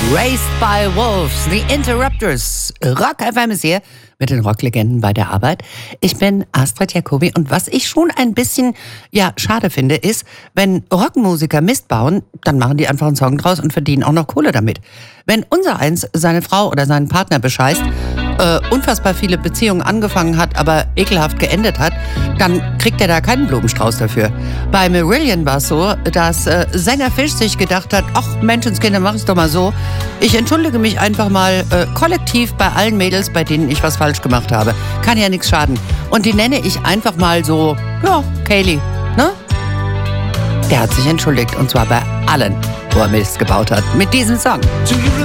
Raised by Wolves, The Interrupters. Rock FM ist hier mit den Rocklegenden bei der Arbeit. Ich bin Astrid Jacobi und was ich schon ein bisschen schade finde, ist, wenn Rockmusiker Mist bauen, dann machen die einfach einen Song draus und verdienen auch noch Kohle damit. Wenn unsereins seine Frau oder seinen Partner bescheißt, unfassbar viele Beziehungen angefangen hat, aber ekelhaft geendet hat, dann kriegt er da keinen Blumenstrauß dafür. Bei Marillion war es so, dass Sänger Fish sich gedacht hat, ach Menschenskinder, mach es doch mal so. Ich entschuldige mich einfach mal kollektiv bei allen Mädels, bei denen ich was falsch gemacht habe. Kann ja nichts schaden. Und die nenne ich einfach mal so, Kaylee, ne? Der hat sich entschuldigt und zwar bei allen, wo er Mist gebaut hat, mit diesem Song.